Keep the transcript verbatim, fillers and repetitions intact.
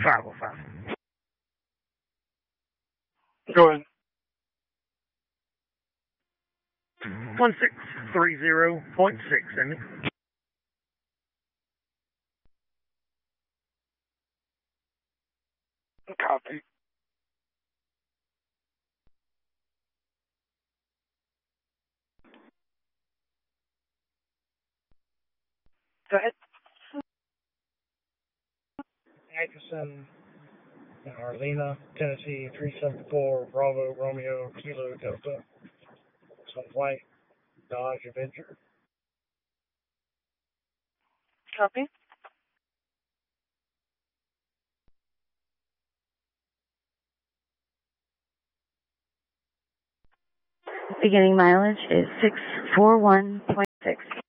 five oh five. Go ahead. one six three zero point six, Emmy. Copy. Go ahead. Atkinson, Arlena, Tennessee, three seven four, Bravo, Romeo, Kilo, Delta. Some white Dodge Avenger. Copy. Beginning mileage is six four one point six.